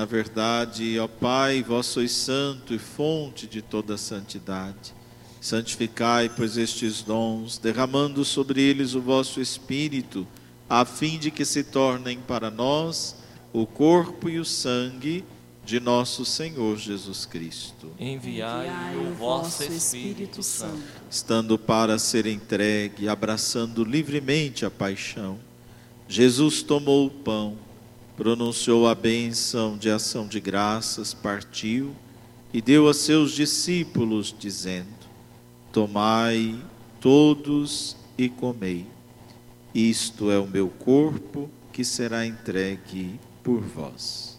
Na verdade, ó Pai, vós sois santo e fonte de toda santidade. Santificai, pois, estes dons, derramando sobre eles o vosso Espírito, a fim de que se tornem para nós o corpo e o sangue de nosso Senhor Jesus Cristo. Enviai o vosso Espírito Santo, Estando para ser entregue, abraçando livremente a paixão, Jesus tomou o pão, pronunciou a bênção de ação de graças, partiu e deu a seus discípulos, dizendo: tomai todos e comei. Isto é o meu corpo que será entregue por vós.